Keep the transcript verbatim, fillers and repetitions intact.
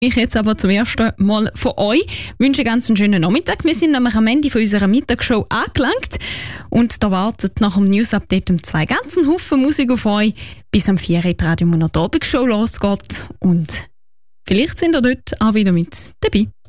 Ich jetzt aber zum ersten Mal von euch wünsche einen ganz schönen Nachmittag. Wir sind nämlich am Ende von unserer Mittagsshow angelangt und da wartet nach dem News-Update um zwei ganzen Haufen Musik auf euch, bis am vier Uhr die Radio Monat Abendshow losgeht und vielleicht sind ihr dort auch wieder mit dabei.